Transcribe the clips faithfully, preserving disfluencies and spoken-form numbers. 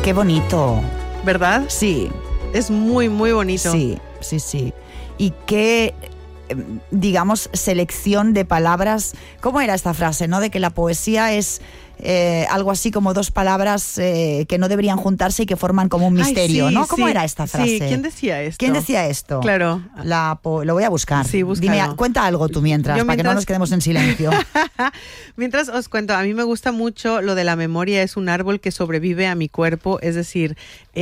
Qué bonito. ¿Verdad? Sí. Es muy, muy bonito. Sí, sí, sí. Y qué, digamos, selección de palabras. ¿Cómo era esta frase, no? De que la poesía es eh, algo así como dos palabras eh, que no deberían juntarse y que forman como un misterio, Ay, sí, ¿no? ¿Cómo sí, era esta frase? Sí, ¿quién decía esto? ¿Quién decía esto? Claro. La po- lo voy a buscar. Sí, búscalo. Dime, cuenta algo tú mientras, Yo para que no mientras- nos quedemos en silencio. Mientras os cuento, a mí me gusta mucho lo de la memoria, es un árbol que sobrevive a mi cuerpo, es decir,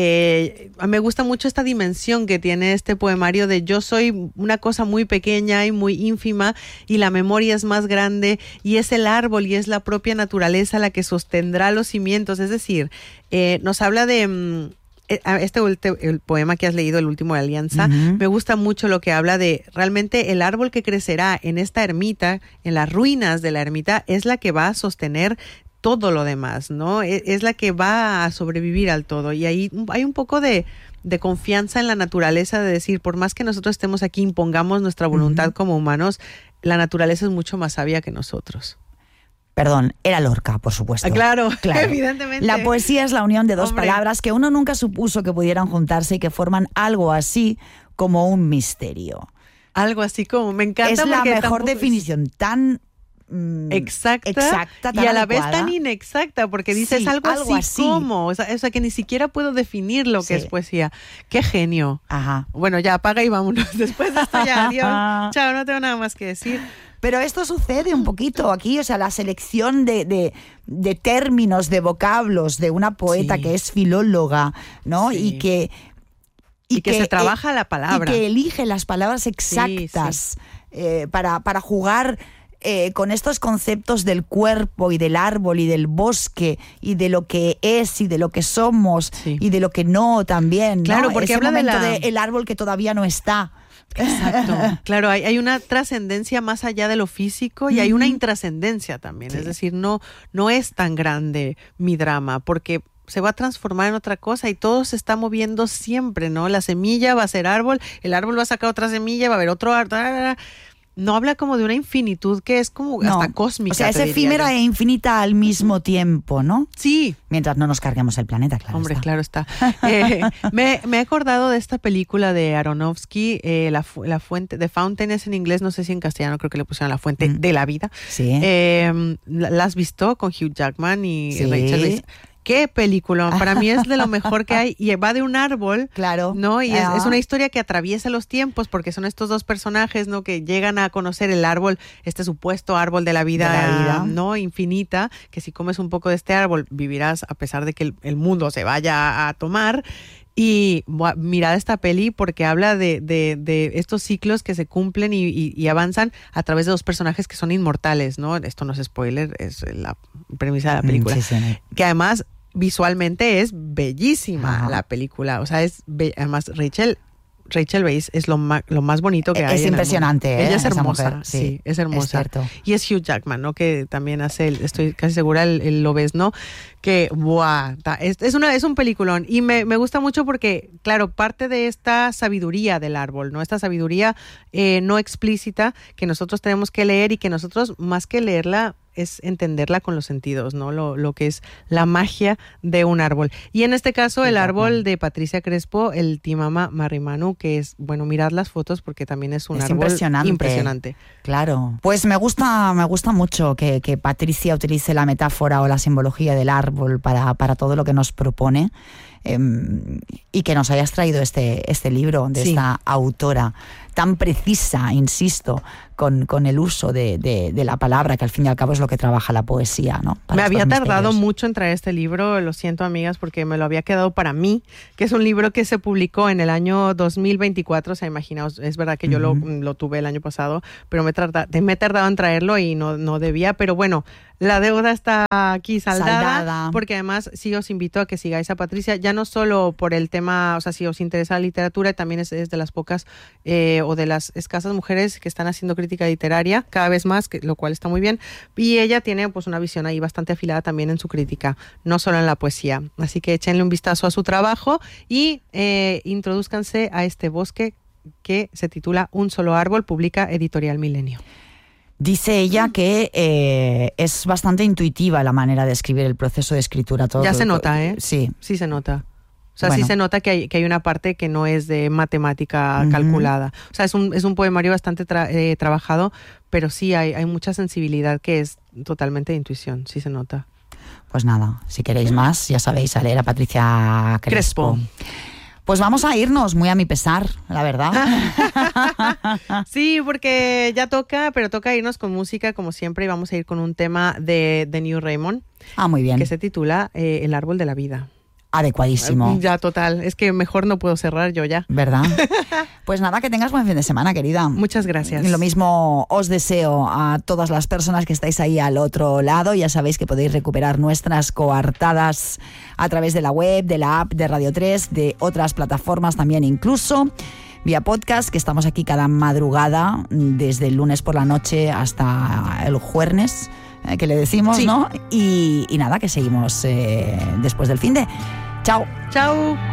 eh, me gusta mucho esta dimensión que tiene este poemario de yo soy una cosa muy pequeña y muy ínfima y la memoria es más grande y es el árbol y es la propia naturaleza la que sostendrá los cimientos, es decir, eh, nos habla de... Mm, Este el poema que has leído, el último de Alianza, uh-huh. me gusta mucho lo que habla de realmente el árbol que crecerá en esta ermita, en las ruinas de la ermita, es la que va a sostener todo lo demás, ¿no? Es, es la que va a sobrevivir al todo. Y ahí hay un poco de, de confianza en la naturaleza, de decir, por más que nosotros estemos aquí, impongamos nuestra voluntad uh-huh. como humanos, la naturaleza es mucho más sabia que nosotros. Perdón, era Lorca, por supuesto. Ah, claro, claro, evidentemente. La poesía es la unión de dos Hombre. palabras que uno nunca supuso que pudieran juntarse y que forman algo así como un misterio. Algo así como, me encanta. Es la mejor tampoco... definición, tan mm, exacta, exacta tan y a la adecuada. vez tan inexacta, porque dices sí, algo, algo así, así como, o sea, o sea, que ni siquiera puedo definir lo sí. que es poesía. ¡Qué genio! Ajá. Bueno, ya apaga y vámonos. Después de esto ya, adiós. Chao, no tengo nada más que decir. Pero esto sucede un poquito aquí, o sea, la selección de, de, de términos, de vocablos de una poeta sí. que es filóloga, ¿no? Sí. Y que... Y, y que, que se trabaja eh, la palabra. Y que elige las palabras exactas sí, sí. Eh, para, para jugar eh, con estos conceptos del cuerpo y del árbol y del bosque y de lo que es y de lo que somos sí. y de lo que no también, ¿no? Claro, porque ese habla momento de la... de el árbol que todavía no está. Exacto, claro, hay, hay una trascendencia más allá de lo físico y uh-huh. hay una intrascendencia también, sí. es decir, no, no es tan grande mi drama porque se va a transformar en otra cosa y todo se está moviendo siempre, ¿no? La semilla va a ser árbol, el árbol va a sacar otra semilla, va a haber otro árbol. No habla como de una infinitud que es como no, hasta cósmica. O sea, es efímera e infinita al mismo tiempo, ¿no? Sí. Mientras no nos carguemos el planeta, claro. Hombre, está. claro está. Eh, me, me he acordado de esta película de Aronofsky, eh, la, la fuente, The Fountain es en inglés, no sé si en castellano creo que le pusieron La Fuente mm. de la Vida. Sí. Eh, ¿La has visto con Hugh Jackman y sí. Rachel Weisz? ¡Qué película! Para mí es de lo mejor que hay y va de un árbol, claro, ¿no? Y es, ah. es una historia que atraviesa los tiempos porque son estos dos personajes, ¿no? Que llegan a conocer el árbol, este supuesto árbol de la vida, de la vida. ¿no? Infinita, que si comes un poco de este árbol vivirás a pesar de que el, el mundo se vaya a tomar. Y mirad esta peli porque habla de, de, de estos ciclos que se cumplen y, y, y avanzan a través de dos personajes que son inmortales, ¿no? Esto no es spoiler, es la premisa de la película. Sí, sí. Que además visualmente es bellísima Ajá. la película. O sea, es be- además Rachel... Rachel Weisz es lo más, lo más bonito que es hay. Es impresionante, ¿eh? Ella es hermosa, mujer, sí, sí, es hermosa. Es cierto. Y es Hugh Jackman, ¿no? Que también hace, el, estoy casi segura, el, el lo ves, ¿no? Que, ¡buah! Es, es, una, es un peliculón. Y me, me gusta mucho porque, claro, parte de esta sabiduría del árbol, ¿no? Esta sabiduría eh, no explícita que nosotros tenemos que leer y que nosotros, más que leerla, es entenderla con los sentidos, ¿no? Lo, lo que es la magia de un árbol. Y en este caso, el árbol de Patricia Crespo, el Timama Marrimanu, que es, bueno, mirad las fotos porque también es un es árbol impresionante. impresionante. Claro. Pues me gusta, me gusta mucho que, que Patricia utilice la metáfora o la simbología del árbol para, para todo lo que nos propone. Eh, y que nos hayas traído este, este libro de sí. esta autora tan precisa, insisto, con, con el uso de, de, de la palabra, que al fin y al cabo es lo que trabaja la poesía, ¿no? Para me había tardado misterios. mucho en traer este libro, lo siento, amigas, porque me lo había quedado para mí, que es un libro que se publicó en el año dos mil veinticuatro, o sea, imaginaos, es verdad que yo uh-huh. lo, lo tuve el año pasado, pero me, tarda, me he tardado en traerlo y no, no debía, pero bueno, la deuda está aquí saldada, saldada, porque además sí os invito a que sigáis a Patricia, ya no solo por el tema, o sea, si os interesa la literatura, también es, es de las pocas eh, o de las escasas mujeres que están haciendo crítica literaria, cada vez más, que, lo cual está muy bien, y ella tiene pues una visión ahí bastante afilada también en su crítica, no solo en la poesía, así que échenle un vistazo a su trabajo y eh, introduzcanse a este bosque que se titula Un solo árbol, publica Editorial Milenio. Dice ella que eh, es bastante intuitiva la manera de escribir, el proceso de escritura. Todo, ya se nota, ¿eh? Sí. Sí se nota. O sea, Bueno. sí se nota que hay, que hay una parte que no es de matemática uh-huh. calculada. O sea, es un, es un poemario bastante tra- eh, trabajado, pero sí hay, hay mucha sensibilidad que es totalmente de intuición, sí se nota. Pues nada, si queréis más, ya sabéis, a leer a Patricia Crespo. Crespo. Pues vamos a irnos, muy a mi pesar, la verdad. Sí, porque ya toca, pero toca irnos con música como siempre y vamos a ir con un tema de, de New Raymond. Ah, muy bien. Que se titula eh, El árbol de la vida. Adecuadísimo. Ya, total. Es que mejor no puedo cerrar yo ya. ¿Verdad? Pues nada, que tengas buen fin de semana, querida. Muchas gracias. Lo mismo os deseo a todas las personas que estáis ahí al otro lado. Ya sabéis que podéis recuperar nuestras coartadas a través de la web, de la app de Radio tres, de otras plataformas también incluso, vía podcast, que estamos aquí cada madrugada, desde el lunes por la noche hasta el jueves, eh, que le decimos, sí. ¿no? Y, y nada, que seguimos eh, después del finde. Chao. Chao.